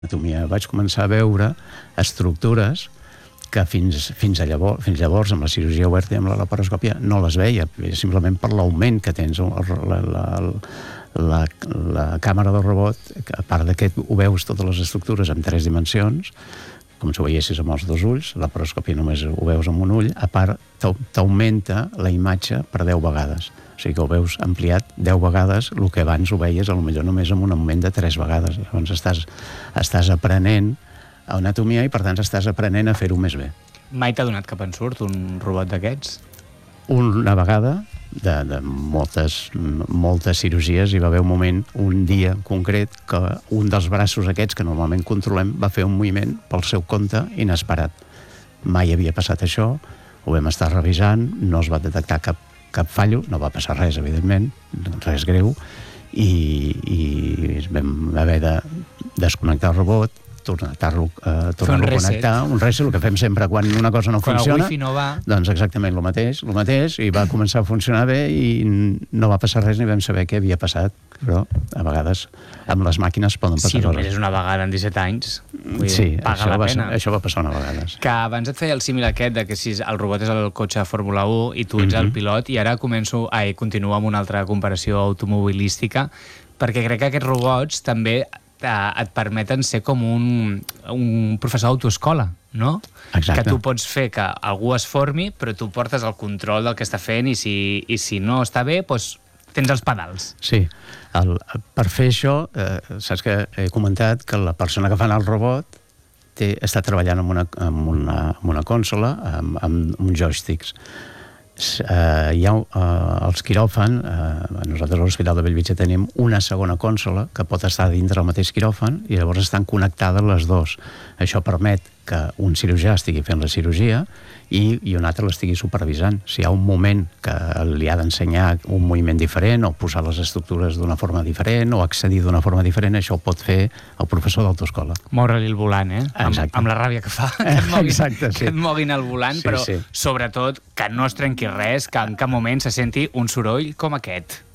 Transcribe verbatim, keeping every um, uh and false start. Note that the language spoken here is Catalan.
anatomia. Vaig començar a veure estructures que fins, fins, a llavors, fins llavors, amb la cirurgia oberta i amb la laparoscòpia, no les veia, simplement per l'augment que tens. La, la, la, la càmera del robot, a part de que ho veus totes les estructures en tres dimensions, com si ho veiessis amb els dos ulls, la laparoscòpia només ho veus amb un ull, a part t'augmenta la imatge per deu vegades. O sigui que ho veus ampliat deu vegades, el que abans ho veies potser només amb un augment de tres vegades. Llavors estàs, estàs aprenent anatomia i per tant estàs aprenent a fer-ho més bé. Mai t'ha donat cap ensurt un robot d'aquests? Una vegada, de, de moltes, moltes cirurgies, hi va haver un moment, un dia concret, que un dels braços aquests que normalment controlem va fer un moviment pel seu compte inesperat. Mai havia passat això, ho vam estar revisant, no es va detectar cap, cap fallo, no va passar res, evidentment, res greu, i, i vam haver de desconnectar el robot, tornar-lo uh, tornar a connectar, un reset, el que fem sempre quan una cosa no quan funciona, el wifi no va... doncs exactament el mateix, el mateix, i va començar a funcionar bé i no va passar res ni vam saber què havia passat, però a vegades amb les màquines poden passar sí, coses. només és una vegada en disset anys, vull dir, sí, paga la va pena. Ser, això va passar una vegada. Sí. Que abans et feia el símil aquest de que si el robot és el cotxe de Fórmula u i tu ets Mm-hmm. el pilot, i ara començo, ai, continuo amb una altra comparació automobilística, perquè crec que aquests robots també et permeten ser com un, un professor d'autoescola, no? Exacte. Que tu pots fer que algú es formi, però tu portes el control del que està fent i si, i si no està bé, doncs tens els pedals. Sí. El, per fer això, eh, saps que he comentat que la persona que fa el robot té, està treballant amb una, amb una, amb una consola, amb, amb uns joysticks. Uh, hi ha uh, els quiròfan, uh, nosaltres a l'Hospital de Bellvitge tenim una segona consola que pot estar dintre del mateix quiròfan i llavors estan connectades les dues. Això permet que un cirurgià estigui fent la cirurgia i, i un altre l'estigui supervisant. Si hi ha un moment que li ha d'ensenyar un moviment diferent o posar les estructures d'una forma diferent o accedir d'una forma diferent, això ho pot fer el professor d'autoescola. Moure-li el volant, eh? Amb, amb la ràbia que fa, que et moguin, Exacte, sí. que et moguin el volant, sí, però sí. Sobretot que no es trenqui res, que en cap moment se senti un soroll com aquest.